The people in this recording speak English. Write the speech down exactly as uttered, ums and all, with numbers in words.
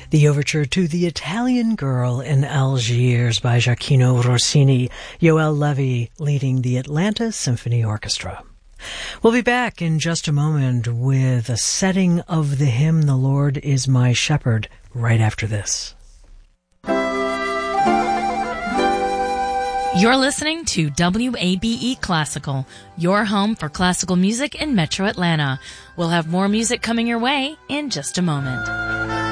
The overture to The Italian Girl in Algiers by Gioacchino Rossini, Yoel Levy leading the Atlanta Symphony Orchestra. We'll be back in just a moment with a setting of the hymn, The Lord is My Shepherd, right after this. You're listening to W A B E Classical, your home for classical music in Metro Atlanta. We'll have more music coming your way in just a moment.